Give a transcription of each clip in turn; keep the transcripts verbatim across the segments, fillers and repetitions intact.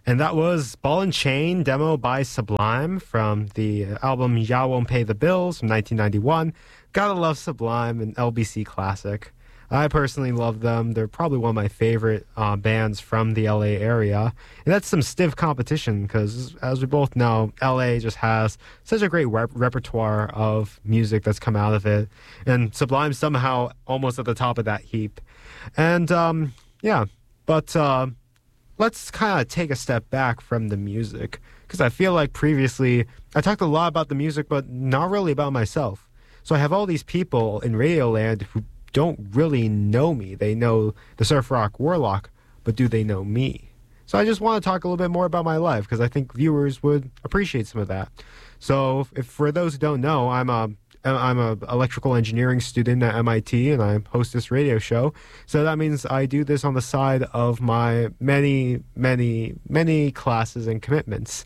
And that was Ball and Chain demo by Sublime from the album Ya Won't Pay the Bills from nineteen ninety-one. Gotta love Sublime, an L B C classic. I personally love them. They're probably one of my favorite uh, bands from the L A area. And that's some stiff competition because, as we both know, L A just has such a great rep- repertoire of music that's come out of it. And Sublime somehow almost at the top of that heap. And, um, yeah, but uh, let's kind of take a step back from the music because I feel like previously I talked a lot about the music, but not really about myself. So I have all these people in Radioland who don't really know me. They know the Surf Rock Warlock, but do they know me? So I just want to talk a little bit more about my life because I think viewers would appreciate some of that. So if for those who don't know, I'm a I'm a electrical engineering student at M I T and I host this radio show. So that means I do this on the side of my many, many, many classes and commitments.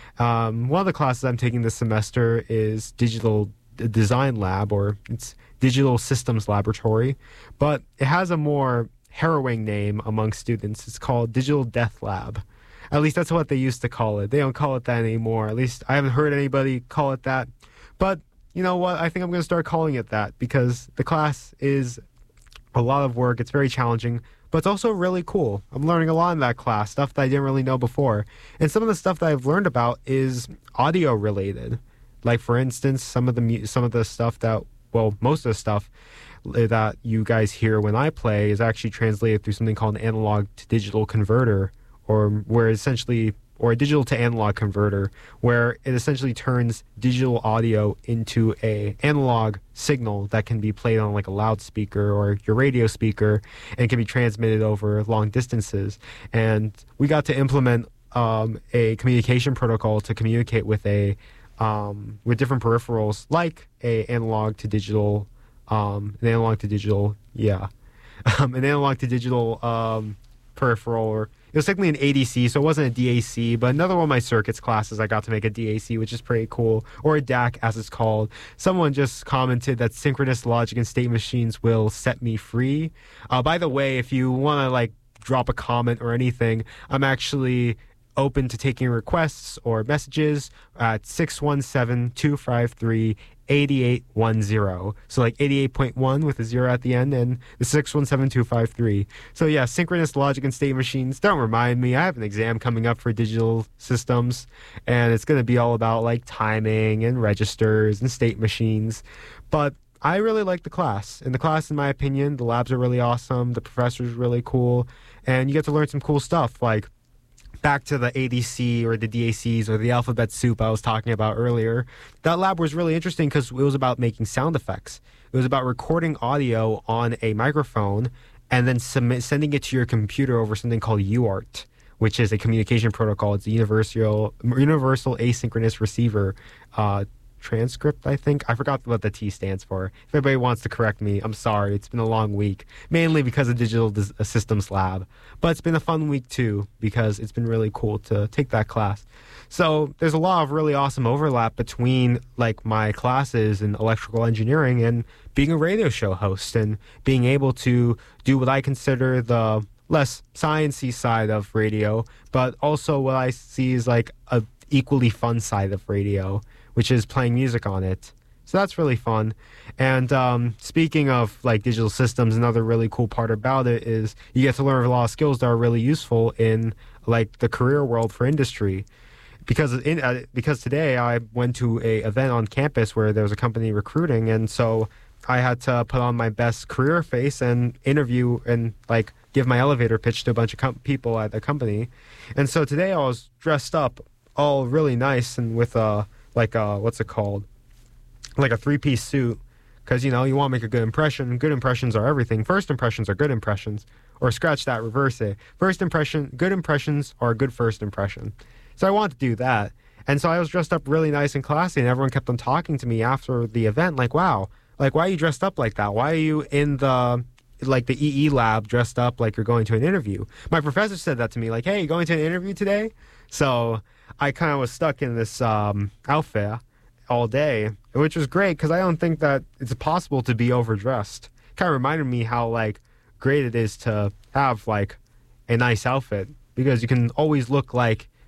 Um, one of the classes I'm taking this semester is Digital Design Lab, or it's Digital Systems Laboratory, but it has a more harrowing name among students. It's called Digital Death Lab. At least that's what they used to call it. They don't call it that anymore. At least I haven't heard anybody call it that. But you know what? I think I'm going to start calling it that because the class is a lot of work. It's very challenging, but it's also really cool. I'm learning a lot in that class, stuff that I didn't really know before. And some of the stuff that I've learned about is audio related. Like, for instance, some of the mu- some of the stuff that well, most of the stuff that you guys hear when I play is actually translated through something called an analog to digital converter, or where essentially, or a digital to analog converter, where it essentially turns digital audio into a analog signal that can be played on like a loudspeaker or your radio speaker and can be transmitted over long distances. And we got to implement um, a communication protocol to communicate with a Um, with different peripherals, like a analog to digital, um, an analog to digital, yeah, um, an analog to digital um, peripheral, or it was technically an A D C, so it wasn't a D A C, but another one of my circuits classes, I got to make a D A C, which is pretty cool, or a D A C, as it's called. Someone just commented that synchronous logic and state machines will set me free. Uh, by the way, if you want to, like, drop a comment or anything, I'm actually open to taking requests or messages at six one seven, two five three, eight eight one zero. So like eighty-eight point one with a zero at the end and the six one seven, two five three. So yeah, synchronous logic and state machines. Don't remind me. I have an exam coming up for digital systems and it's going to be all about like timing and registers and state machines. But I really like the class. And the class, in my opinion, the labs are really awesome. The professor's really cool. And you get to learn some cool stuff like back to the A D C or the D A Cs or the alphabet soup I was talking about earlier. That lab was really interesting because it was about making sound effects. It was about recording audio on a microphone and then submit, sending it to your computer over something called U A R T, which is a communication protocol. It's a universal, universal asynchronous receiver uh, transcript, I think. I forgot what the T stands for. If anybody wants to correct me, I'm sorry. It's been a long week, mainly because of Digital Dis- Systems Lab. But it's been a fun week, too, because it's been really cool to take that class. So there's a lot of really awesome overlap between, like, my classes in electrical engineering and being a radio show host and being able to do what I consider the less science-y side of radio, but also what I see is, like, a equally fun side of radio, which is playing music on it. So that's really fun. And um, speaking of like digital systems, another really cool part about it is you get to learn a lot of skills that are really useful in like the career world for industry. Because in, uh, because today I went to a event on campus where there was a company recruiting, and so I had to put on my best career face and interview and like give my elevator pitch to a bunch of com- people at the company. And so today I was dressed up all really nice and with a like a, what's it called? Like a three-piece suit. Because, you know, you want to make a good impression. Good impressions are everything. First impressions are good impressions. Or scratch that, reverse it. First impression, good impressions are a good first impression. So I wanted to do that. And so I was dressed up really nice and classy, and everyone kept on talking to me after the event, like, wow, like, why are you dressed up like that? Why are you in the, like, the E E lab dressed up like you're going to an interview? My professor said that to me, like, hey, you going to an interview today? So I kind of was stuck in this um, outfit all day, which was great because I don't think that it's possible to be overdressed. Kind of reminded me how, like, great it is to have, like, a nice outfit because you can always look like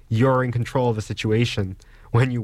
you're in control of a situation when you